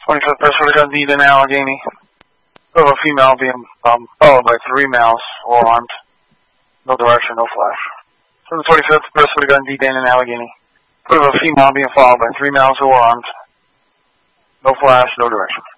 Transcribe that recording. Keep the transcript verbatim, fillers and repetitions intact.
twenty-fifth, Bristol gun D in Allegheny. Of a female being um, followed by three males, all armed. No direction, no flash. From the twenty-fifth, Bristol gun D in Allegheny. Of a female being followed by three males, all armed. No flash, no direction.